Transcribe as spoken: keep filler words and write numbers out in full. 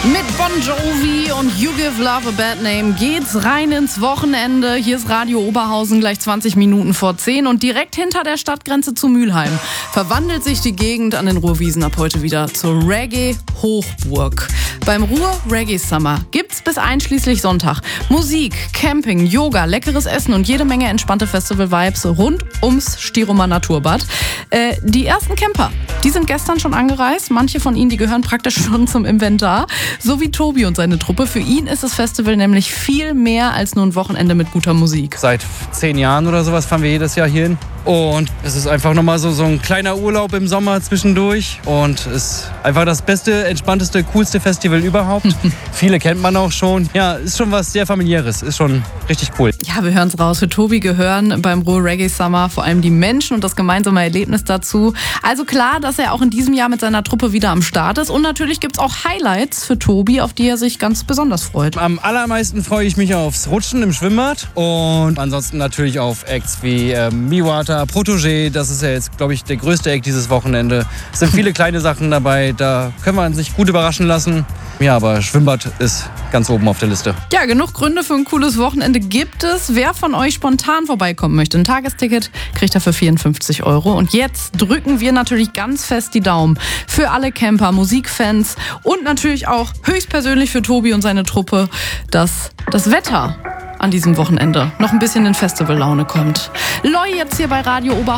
Mit Bon Jovi und You Give Love a Bad Name geht's rein ins Wochenende. Hier ist Radio Oberhausen, gleich zwanzig Minuten vor zehn. Und direkt hinter der Stadtgrenze zu Mülheim verwandelt sich die Gegend an den Ruhrwiesen ab heute wieder zur Reggae-Hochburg. Beim Ruhr Reggae Summer gibt's bis einschließlich Sonntag Musik, Camping, Yoga, leckeres Essen und jede Menge entspannte Festival-Vibes rund ums Stirumer Naturbad. Äh, die ersten Camper, die sind gestern schon angereist. Manche von ihnen, die gehören praktisch schon zum Inventar. So wie Tobi und seine Truppe. Für ihn ist das Festival nämlich viel mehr als nur ein Wochenende mit guter Musik. Seit zehn Jahren oder sowas fahren wir jedes Jahr hierhin. Und es ist einfach nochmal so, so ein kleiner Urlaub im Sommer zwischendurch. Und es ist einfach das beste, entspannteste, coolste Festival überhaupt. Viele kennt man auch schon. Ja, ist schon was sehr Familiäres. Ist schon richtig cool. Ja, wir hören es raus. Für Tobi gehören beim Ruhr Reggae Summer vor allem die Menschen und das gemeinsame Erlebnis dazu. Also klar, dass er auch in diesem Jahr mit seiner Truppe wieder am Start ist. Und natürlich gibt es auch Highlights für Tobi, auf die er sich ganz besonders freut. Am allermeisten freue ich mich aufs Rutschen im Schwimmbad. Und ansonsten natürlich auf Acts wie äh, Miwata, Protégé, das ist ja jetzt, glaube ich, der größte Act dieses Wochenende. Es sind viele kleine Sachen dabei, da können wir sich gut überraschen lassen. Ja, aber Schwimmbad ist ganz oben auf der Liste. Ja, genug Gründe für ein cooles Wochenende gibt es. Wer von euch spontan vorbeikommen möchte, ein Tagesticket kriegt er für vierundfünfzig Euro. Und jetzt drücken wir natürlich ganz fest die Daumen für alle Camper, Musikfans und natürlich auch höchstpersönlich für Tobi und seine Truppe, dass das Wetter an diesem Wochenende noch ein bisschen in Festivallaune kommt. Loi jetzt hier bei Radio Oberhausen.